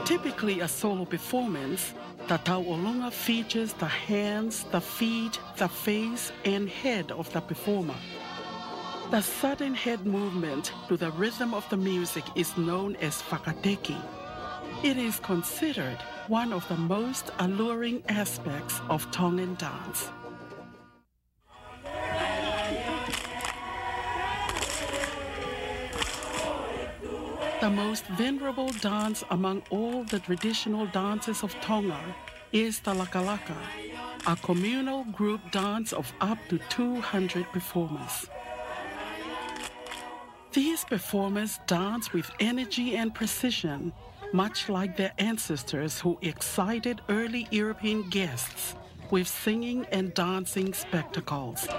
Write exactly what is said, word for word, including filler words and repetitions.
Typically a solo performance, the Tau'olunga features the hands, the feet, the face, and head of the performer. The sudden head movement to the rhythm of the music is known as whakateki. It is considered one of the most alluring aspects of Tongan dance. The most venerable dance among all the traditional dances of Tonga is the lakalaka, a communal group dance of up to two hundred performers. These performers dance with energy and precision, much like their ancestors who excited early European guests with singing and dancing spectacles.